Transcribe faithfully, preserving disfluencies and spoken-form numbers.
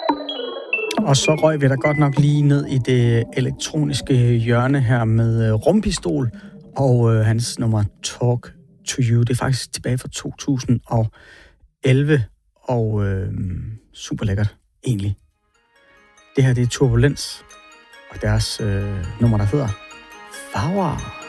Og så røg vi da godt nok lige ned i det elektroniske hjørne her med øh, Rumpistol og øh, hans nummer Talk to You. Det er faktisk tilbage fra to tusind og elleve, og øh, super lækkert egentlig. Det her, det er Turbulens, og deres øh, nummer, der hedder Farver.